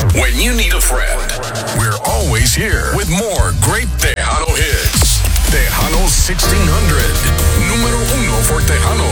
When you need a friend, we're always here with more great Tejano hits. Tejano 1600, número uno for Tejanos.